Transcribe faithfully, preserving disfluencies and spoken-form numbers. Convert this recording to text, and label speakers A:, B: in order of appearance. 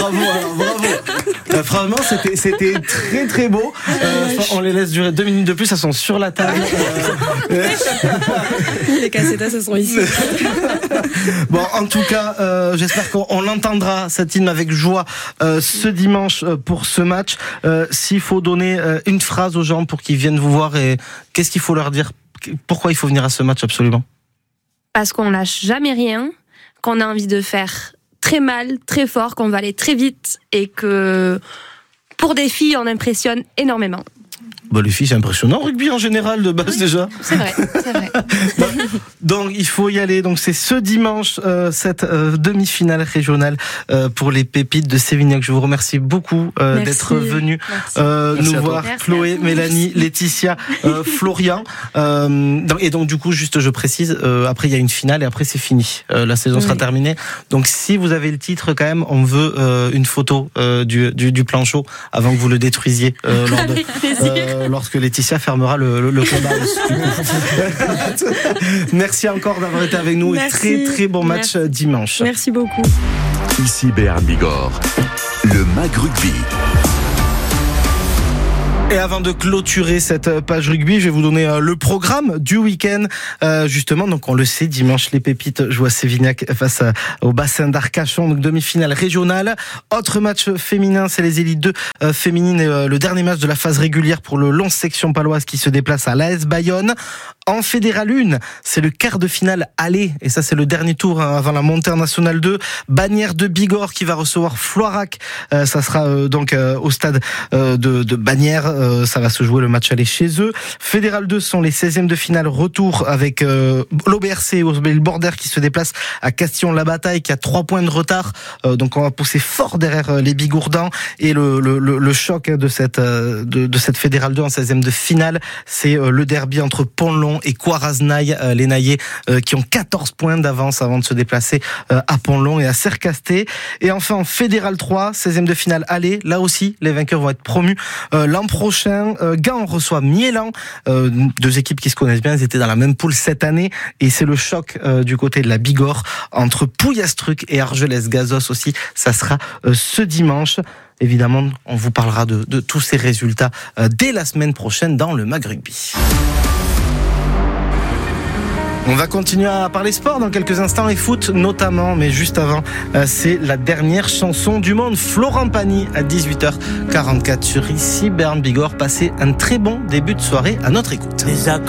A: bravo, alors, bravo. Euh, franchement, c'était, c'était très très beau. Euh, on les laisse durer deux minutes de plus, elles sont sur la table. Euh,
B: Les cassettes, elles sont ici.
A: Bon, en tout cas, euh, j'espère qu'on l'entendra, cet hymne, avec joie euh, ce dimanche euh, pour ce match. Euh, s'il faut donner euh, une phrase aux gens pour qu'ils viennent vous voir, et qu'est-ce qu'il faut leur dire? Pourquoi il faut venir à ce match absolument?
B: Parce qu'on lâche jamais rien, qu'on a envie de faire très mal, très fort, qu'on va aller très vite et que pour des filles, on impressionne énormément.
A: Bah, les filles, c'est impressionnant, rugby en général, de base, oui, déjà.
B: C'est vrai, c'est vrai.
A: Bah, donc, il faut y aller. Donc, c'est ce dimanche, euh, cette euh, demi-finale régionale euh, pour les Pépites de Sévignac. Je vous remercie beaucoup euh, d'être venus euh, nous voir. Merci Chloé, Mélanie, Laetitia, euh, Florian. Euh, et donc, du coup, juste, je précise, euh, après, il y a une finale et après, c'est fini. Euh, la saison oui. sera terminée. Donc, si vous avez le titre, quand même, on veut euh, une photo euh, du, du, du planchot avant que vous le détruisiez euh, lors de...
B: Avec plaisir.
A: Euh, lorsque Laetitia fermera le, le, le clubhouse. Merci encore d'avoir été avec nous. Merci. Et très très bon match Merci. dimanche.
B: Merci beaucoup.
C: Ici Béarn Bigorre, le Mag Rugby.
A: Et avant de clôturer cette page rugby, je vais vous donner le programme du week-end. Euh, justement, donc on le sait, dimanche, les Pépites jouent à Sévignac face au bassin d'Arcachon, donc demi-finale régionale. Autre match féminin, c'est les élites deux euh, féminines, et euh, le dernier match de la phase régulière pour le onze section paloise qui se déplace à l'A S Bayonne. En Fédéral un, c'est le quart de finale aller, et ça c'est le dernier tour hein, avant la montée en National deux. Bagnères de Bigorre qui va recevoir Floirac, euh, ça sera euh, donc euh, au stade euh, de, de Bagnères, euh, ça va se jouer le match aller chez eux. Fédéral deux sont les seizièmes de finale retour avec euh, l'O B R C au Border qui se déplace à Castillon-la-Bataille qui a trois points de retard, euh, donc on va pousser fort derrière euh, les Bigourdans, et le, le, le, le choc hein, de cette, euh, de, de cette Fédéral deux en seizième de finale, c'est euh, le derby entre Pont-Long et Coaraznaï, euh, les Naillais euh, qui ont quatorze points d'avance avant de se déplacer euh, à Pont-Long et à Sercasté. Et enfin en Fédéral trois, seizième de finale aller, là aussi les vainqueurs vont être promus euh, l'an prochain. euh, Gand reçoit Miélan, euh, deux équipes qui se connaissent bien, ils étaient dans la même poule cette année, et c'est le choc euh, du côté de la Bigorre entre Pouillastruc et Argelès-Gazos aussi, ça sera euh, ce dimanche. Évidemment, on vous parlera de, de tous ces résultats euh, dès la semaine prochaine dans le Mag Rugby. On va continuer à parler sport dans quelques instants et foot notamment, mais juste avant, euh, c'est la dernière chanson du monde. Florent Pagny à dix-huit heures quarante-quatre sur Ici Béarn Bigorre. Passez un très bon début de soirée à notre écoute.
D: Les accords